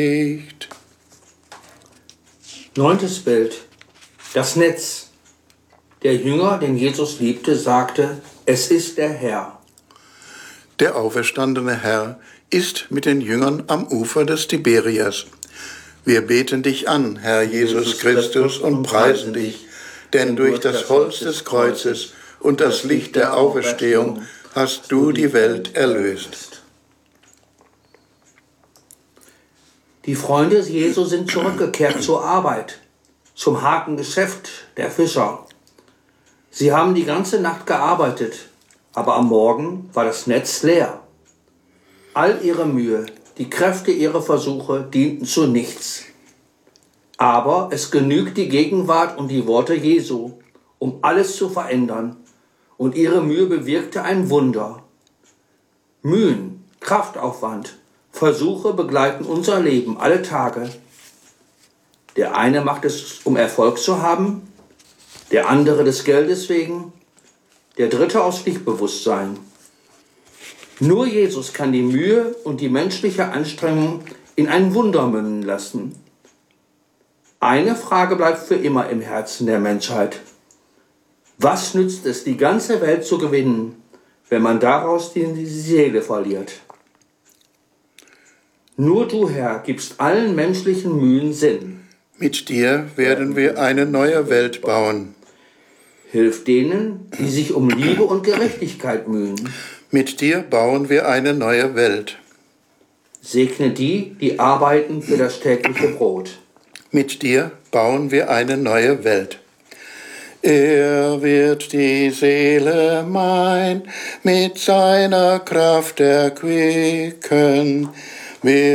Neuntes Bild. Das Netz. Der Jünger, den Jesus liebte, sagte, es ist der Herr. Der auferstandene Herr ist mit den Jüngern am Ufer des Tiberias. Wir beten dich an, Herr Jesus Christus, und preisen dich, denn durch das Holz des Kreuzes und das Licht der Auferstehung hast du die Welt erlöst. Die Freunde Jesu sind zurückgekehrt zur Arbeit, zum harten Geschäft der Fischer. Sie haben die ganze Nacht gearbeitet, aber am Morgen war das Netz leer. All ihre Mühe, die Kräfte ihrer Versuche dienten zu nichts. Aber es genügt die Gegenwart und die Worte Jesu, um alles zu verändern, und ihre Mühe bewirkte ein Wunder. Mühen, Kraftaufwand, Versuche begleiten unser Leben alle Tage. Der eine macht es, um Erfolg zu haben, der andere des Geldes wegen, der dritte aus Pflichtbewusstsein. Nur Jesus kann die Mühe und die menschliche Anstrengung in ein Wunder münden lassen. Eine Frage bleibt für immer im Herzen der Menschheit. Was nützt es, die ganze Welt zu gewinnen, wenn man daraus die Seele verliert? Nur du, Herr, gibst allen menschlichen Mühen Sinn. Mit dir werden wir eine neue Welt bauen. Hilf denen, die sich um Liebe und Gerechtigkeit mühen. Mit dir bauen wir eine neue Welt. Segne die, die arbeiten für das tägliche Brot. Mit dir bauen wir eine neue Welt. Er wird die Seele mein mit seiner Kraft erquicken.